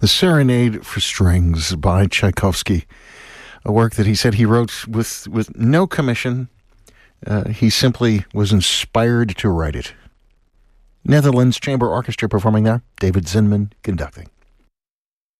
The Serenade for Strings by Tchaikovsky, a work that he said he wrote with no commission. He simply was inspired to write it. Netherlands Chamber Orchestra performing there, David Zinman conducting.